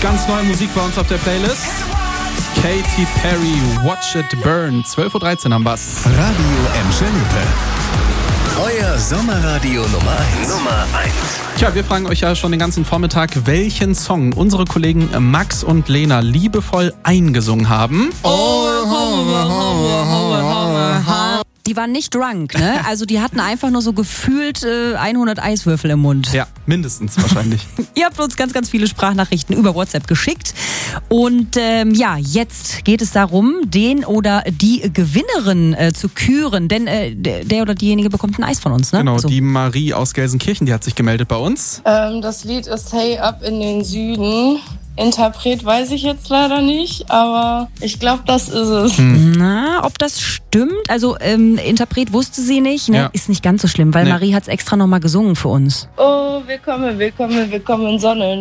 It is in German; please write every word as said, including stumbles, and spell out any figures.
Ganz neue Musik bei uns auf der Playlist. Katy Perry, Watch It Burn. zwölf Uhr dreizehn am Bass. Radio Emschenupe. Euer Sommerradio Nummer eins. Nummer eins. Tja, wir fragen euch ja schon den ganzen Vormittag, welchen Song unsere Kollegen Max und Lena liebevoll eingesungen haben. Oh, die waren nicht drunk, ne? Also die hatten einfach nur so gefühlt äh, hundert Eiswürfel im Mund. Ja, mindestens wahrscheinlich. Ihr habt uns ganz, ganz viele Sprachnachrichten über WhatsApp geschickt. Und ähm, ja, jetzt geht es darum, den oder die Gewinnerin äh, zu küren. Denn äh, der oder diejenige bekommt ein Eis von uns, ne? Genau, so. Die Marie aus Gelsenkirchen, die hat sich gemeldet bei uns. Ähm, das Lied ist Hey Up in den Süden. Interpret weiß ich jetzt leider nicht, aber ich glaube, das ist es. Hm. Na, ob das stimmt? Also ähm, Interpret wusste sie nicht, ne? Ja. Ist nicht ganz so schlimm, weil Nee. Marie hat es extra nochmal gesungen für uns. Oh, willkommen, willkommen, willkommen in Sonnen.